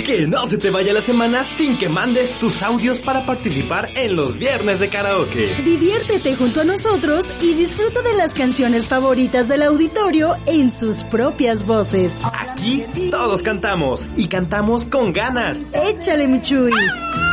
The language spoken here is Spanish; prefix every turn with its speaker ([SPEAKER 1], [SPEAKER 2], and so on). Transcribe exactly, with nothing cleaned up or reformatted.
[SPEAKER 1] Que no se te vaya la semana sin que mandes tus audios para participar en los viernes de karaoke.
[SPEAKER 2] Diviértete junto a nosotros y disfruta de las canciones favoritas del auditorio en sus propias voces.
[SPEAKER 1] Aquí todos cantamos y cantamos con ganas.
[SPEAKER 2] ¡Échale, mi Chuy!